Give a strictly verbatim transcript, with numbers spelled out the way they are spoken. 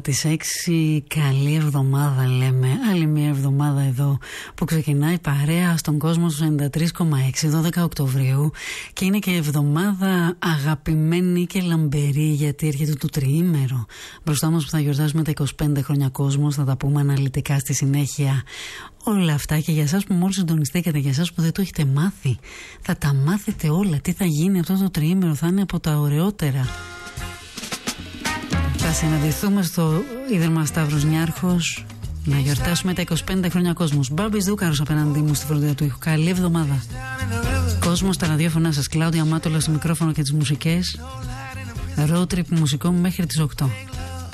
τις έξι, καλή εβδομάδα λέμε. Άλλη μια εβδομάδα εδώ που ξεκινάει παρέα στον κόσμο στους ενενήντα τρία κόμμα έξι, δώδεκα Οκτωβρίου, και είναι και εβδομάδα αγαπημένη και λαμπερή, γιατί έρχεται το τριήμερο μπροστά μας που θα γιορτάσουμε τα είκοσι πέντε χρόνια κόσμος. Θα τα πούμε αναλυτικά στη συνέχεια όλα αυτά, και για εσάς που μόλις συντονιστήκατε, για εσάς που δεν το έχετε μάθει, θα τα μάθετε όλα. Τι θα γίνει αυτό το τριήμερο, θα είναι από τα ωραιότερα. Θα συναντηθούμε στο Ίδρυμα Σταύρος Νιάρχος να γιορτάσουμε τα είκοσι πέντε χρόνια κόσμος. Μπάμπης Δούκαρος απέναντί μου στη φροντίδα του ήχου. Καλή εβδομάδα. Κόσμος στα ραδιόφωνά σας. Κλάουδια Μάτολα στο μικρόφωνο και τις μουσικές. Road trip μουσικό μέχρι τις οκτώ.